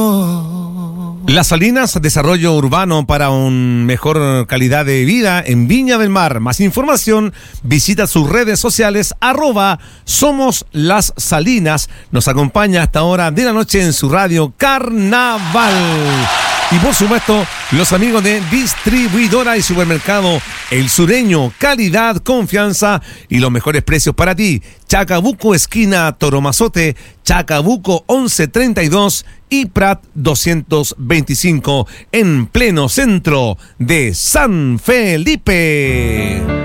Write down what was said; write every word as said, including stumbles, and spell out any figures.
Las Salinas, desarrollo urbano para una mejor calidad de vida en Viña del Mar. Más información, visita sus redes sociales, arroba Somos Las Salinas. Nos acompaña hasta ahora de la noche en su radio Carnaval. Y por supuesto, los amigos de Distribuidora y Supermercado El Sureño, calidad, confianza y los mejores precios para ti. Chacabuco, esquina Toromazote, Chacabuco once treinta y dos y Prat doscientos veinticinco, en pleno centro de San Felipe.